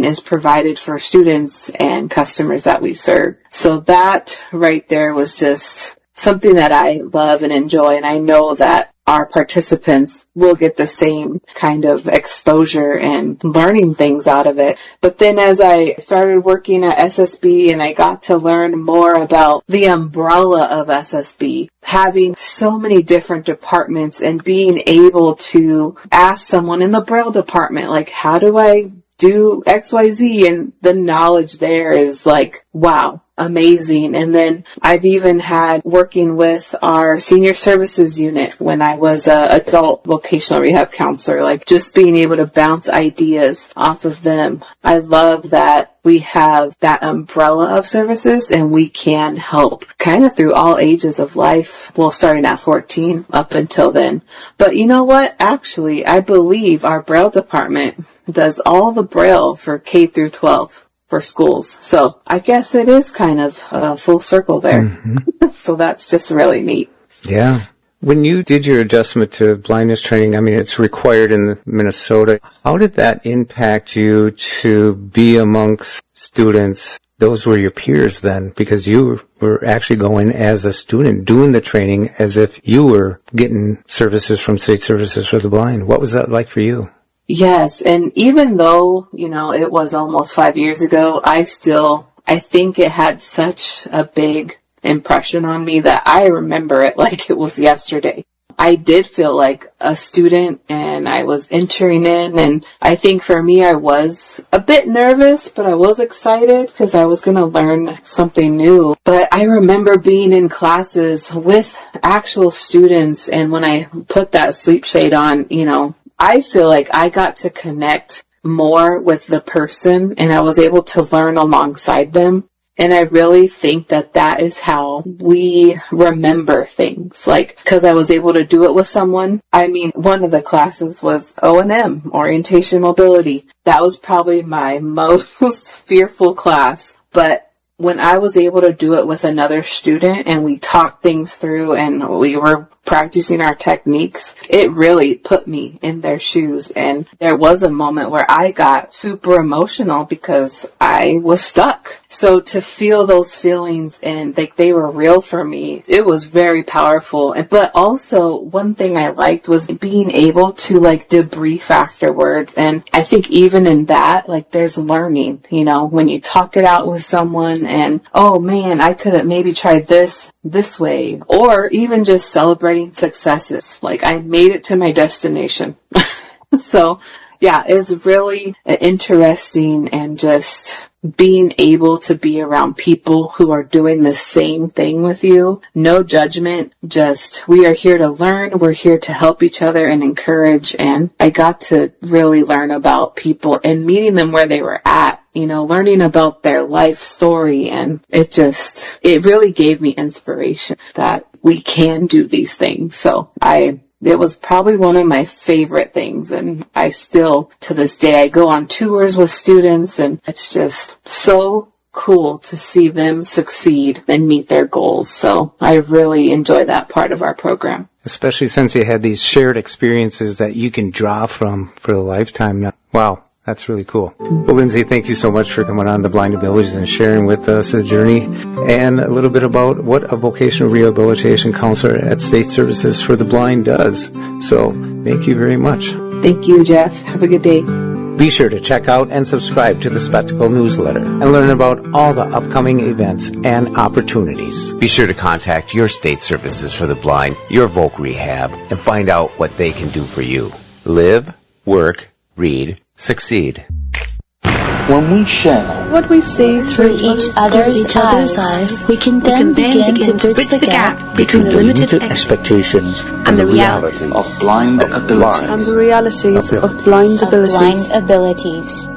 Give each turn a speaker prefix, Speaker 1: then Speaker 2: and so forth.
Speaker 1: is provided for students and customers that we serve. So that right there was just something that I love and enjoy, and I know that our participants will get the same kind of exposure and learning things out of it. But then as I started working at SSB and I got to learn more about the umbrella of SSB, having so many different departments and being able to ask someone in the Braille department, like, how do I do XYZ? And the knowledge there is like, wow, amazing. And then I've even had working with our senior services unit when I was a adult vocational rehab counselor, like just being able to bounce ideas off of them. I love that we have that umbrella of services and we can help kind of through all ages of life. Well, starting at 14 up until then. But you know what? Actually, I believe our Braille department does all the Braille for K through 12 for schools. So I guess it is kind of a full circle there. Mm-hmm. So that's just really neat.
Speaker 2: Yeah. When you did your adjustment to blindness training, I mean, it's required in Minnesota. How did that impact you to be amongst students? Those were your peers then, because you were actually going as a student, doing the training as if you were getting services from State Services for the Blind. What was that like for you?
Speaker 1: Yes, and even though, it was almost 5 years ago, I think it had such a big impression on me that I remember it like it was yesterday. I did feel like a student and I was entering in, and I think for me I was a bit nervous, but I was excited because I was going to learn something new. But I remember being in classes with actual students, and when I put that sleep shade on, I feel like I got to connect more with the person and I was able to learn alongside them. And I really think that that is how we remember things. Like, because I was able to do it with someone. I mean, one of the classes was O&M, Orientation Mobility. That was probably my most fearful class. But when I was able to do it with another student and we talked things through and we were practicing our techniques, it really put me in their shoes. And there was a moment where I got super emotional because I was stuck. So to feel those feelings and like they were real for me, it was very powerful. But also one thing I liked was being able to like debrief afterwards. And I think even in that, like there's learning, when you talk it out with someone and, oh man, I could have maybe tried this way, or even just celebrating successes. Like I made it to my destination. So yeah, it's really interesting, and just being able to be around people who are doing the same thing with you. No judgment, just we are here to learn, we're here to help each other and encourage. And I got to really learn about people and meeting them where they were at, learning about their life story. And it really gave me inspiration that we can do these things. So it was probably one of my favorite things, and I still, to this day, I go on tours with students, and it's just so cool to see them succeed and meet their goals. So I really enjoy that part of our program.
Speaker 2: Especially since you had these shared experiences that you can draw from for a lifetime now. Wow. That's really cool. Well, Lindsay, thank you so much for coming on The Blind Abilities and sharing with us the journey and a little bit about what a vocational rehabilitation counselor at State Services for the Blind does. So, thank you very much.
Speaker 1: Thank you, Jeff. Have a good day.
Speaker 2: Be sure to check out and subscribe to the Spectacle newsletter and learn about all the upcoming events and opportunities.
Speaker 3: Be sure to contact your State Services for the Blind, your Voc Rehab, and find out what they can do for you. Live, work, read, succeed.
Speaker 4: When we share
Speaker 5: what we see through each other's eyes, we can then begin to bridge the gap
Speaker 4: between the limited expectations and the reality of blind abilities.
Speaker 5: And the realities of blind abilities.